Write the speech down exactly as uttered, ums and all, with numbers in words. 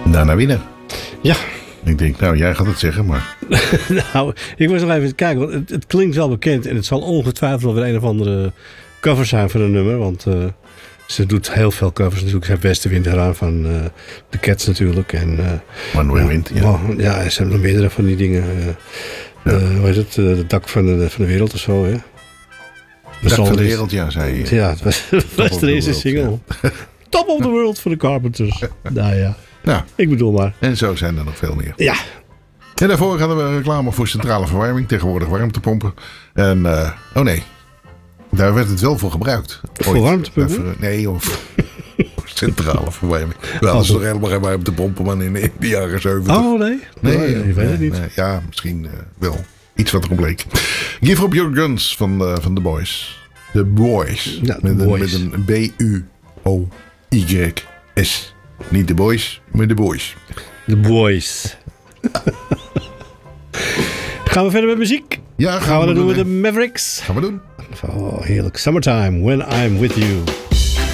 Daarna winnen. Ja. Ik denk, nou, jij gaat het zeggen, maar... nou, ik was nog even kijken, want het, het klinkt wel bekend. En het zal ongetwijfeld wel weer een of andere cover zijn van een nummer. Want uh, ze doet heel veel covers natuurlijk. Ze heeft Westenwind eraan van uh, de Cats natuurlijk. En, uh, Manuel Wind, ja. Oh, ja, ze hebben nog meerdere van die dingen. Uh, ja. uh, hoe heet het? Uh, het dak van de, van de wereld of zo, hè? Het dak van de wereld, ja, zei je. Ja, het was, was de eerste single. Ja. Top of the World voor de Carpenters. Nou ja. Nou, ik bedoel maar. En zo zijn er nog veel meer. Ja. En daarvoor hadden we reclame voor centrale verwarming. Tegenwoordig warmtepompen. En, uh, oh nee. Daar werd het wel voor gebruikt. Voor warmtepompen? Nee, of centrale verwarming. Wel, dat is toch helemaal geen warmtepompen, man, in de jaren zeventig. Oh, nee? Nee, nee, nee ik weet het niet. Nee, ja, misschien uh, wel. Iets wat erop bleek. Give Up Your Guns van, uh, van The Boys. The Boys. Ja, met, the een, boys. met een B U O Y S. Niet de boys, maar de boys. The Boys. Gaan we verder met muziek? Ja, gaan, gaan we, we dat doen met de Mavericks? Mavericks? Gaan we doen. Oh, heerlijk. Summertime, When I'm With You.